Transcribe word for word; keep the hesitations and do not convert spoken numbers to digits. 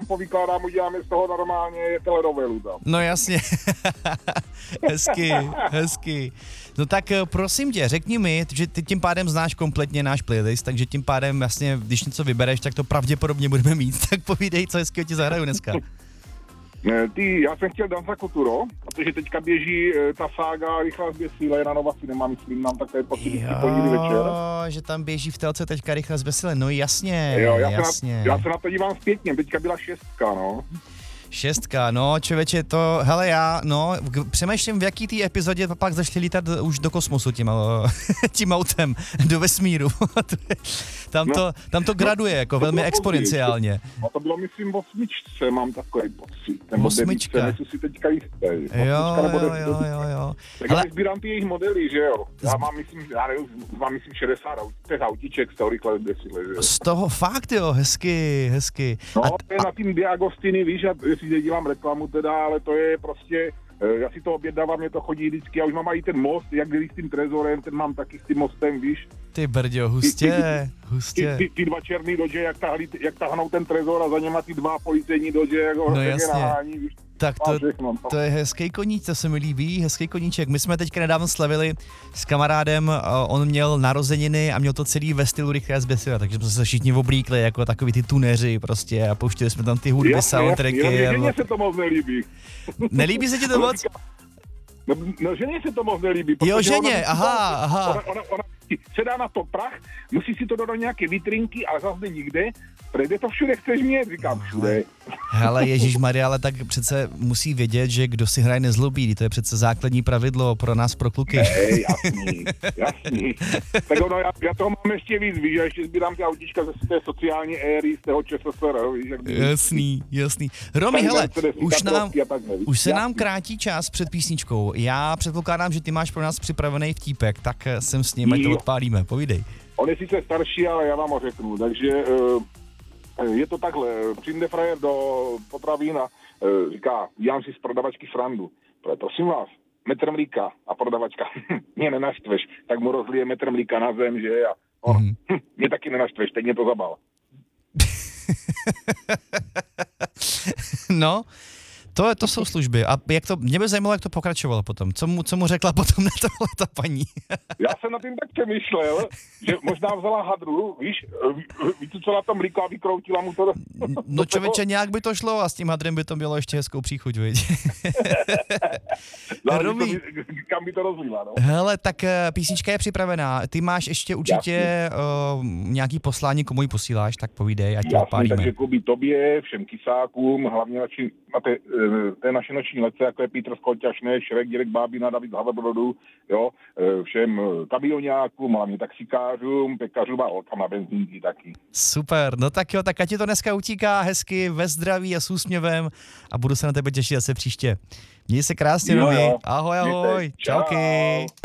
povykládám, uděláme z toho normálně telenovelu tam. No jasně, hezky, hezky. No tak prosím tě, řekni mi, že ty tím pádem znáš kompletně náš playlist, takže tím pádem jasně, když něco vybereš, tak to pravděpodobně budeme mít, tak povídej, co hezkého ti zahraju dneska. Ty, já jsem chtěl Danza Kuturo, protože teďka běží ta sága Rychlá zběsile na Nova Cinema, myslím, mám takové pocit, že pondělí večer. že tam běží v telce teďka Rychlá zběsile, no jasně, jo, já jasně. Se na, já se na to dívám zpětně, teďka byla šestka, no. Šestka, no člověče, to, hele já, no, přemýšlím, v jaký té epizodě pak zašli lítat už do kosmosu tím, tím autem, do vesmíru. tam, to, tam to graduje, no, jako to velmi exponenciálně. No to bylo, myslím, v osmičce, mám takový pocit. Nebo osmička. Nejsem si teďka jistý. Jo, jo, jo, jo, jo. Tak ale... já sbírám ty jejich modely, že jo. Já mám, myslím, já nevím, mám, myslím, šedesát těch autíček z toho Rychlé zběsile, že jo. Z toho fakt, jo, hezky, hezky. No, a, to je a... na tým Diagostiny, víš, já si dělám reklamu teda, ale to je prostě, já si to objednávám, mě to chodí vždycky, já už mám i ten most, jak když s tím trezorem, ten mám taky s tím mostem, víš. Ty brďo, hustě, ty, hustě. Ty, ty, ty dva černý dodže, jak, tahli, jak tahnou ten trezor a za něma ty dva policejní dodže, jak ho no jasně. nahání, víš. Tak to, to je hezký koníč, to se mi líbí, hezký koníček. My jsme teďka nedávno slavili s kamarádem, on měl narozeniny a měl to celý ve stylu Rychlé zběsile, takže jsme se všichni oblíkli jako takový ty tuneři prostě a pouštěli jsme tam ty hudby, soundtracky. Jasně, ženě se to moc nelíbí. Nelíbí se ti to moc? No, no ženě se to moc nelíbí. Jo, ženě, ona, aha, aha. Ona, ona, ona se dá na to prach, musí si to dát do nějaké vitrinky, ale zase nikde. Kde to všude chceš mít, říkám všude. Hele, ježišmarja, ale tak přece musí vědět, že kdo si hraje nezlobí, to je přece základní pravidlo pro nás, pro kluky. Hej, jasný, jasný. Tak ono, já, já toho mám ještě víc, víš, já ještě sbírám ty autíčka ze té sociální éry, z toho ČSSR, víš, jak víš. Jasný, jasný. Romy, hele, už, nám, už se nám krátí čas před písničkou. Já předpokládám, že ty máš pro nás připravený vtípek, tak sem s ním, ať to odpálíme, povídej. On je sice starší, ale já vám ho řeknu, takže... Uh, je to takhle, přijde frajer do potravín a e, říká, dělám si z prodavačky srandu. Prosím vás, metr mlíka a prodavačka, mě nenaštveš, tak mu rozlije metr mlíka na zem, že a on, mm. hm, mě taky nenaštveš, teď mě to zabal. No, to, to jsou služby. A jak to, mě by zajímalo, jak to pokračovalo potom. Co mu, co mu řekla potom na tohle ta paní? Já jsem na tím tak přemýšlel, že možná vzala hadru, víš, vycucala to mlíko a vykroutila mu to do... No člověče, nějak by to šlo a s tím hadrem by to mělo ještě hezkou příchuť, viď? Romy, kam by to rozlila, no? Hele, tak písnička je připravená. Ty máš ještě určitě uh, nějaký poslání, komu ji posíláš, tak povídej, ať to opálíme. Takže Kubi, tobě, všem kysákům, hlavně na, či, na té, té naše noční letce, jako je Petr Skolťašné, Šrek, Děrek Bábina, David Havebrodu, jo, všem kamioňákům, hlavně taxikářům, pekařům a holkám na benzínky taky. Super, no tak jo, tak ať ti to dneska utíká hezky, ve zdraví a s úsměvem a budu se na tebe těšit zase příště. Měj se krásně, Romy. Ahoj, ahoj, čauky.